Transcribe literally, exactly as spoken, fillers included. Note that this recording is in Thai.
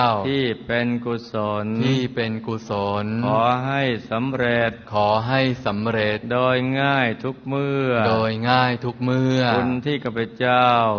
ที่เป็นกุศลที่เป็นกุศลขอให้สำเร็จขอให้สำเร็จโดยง่ายทุกเมื่อโดยง่ายทุกเมื่อบุญที่ข้าพเจ้า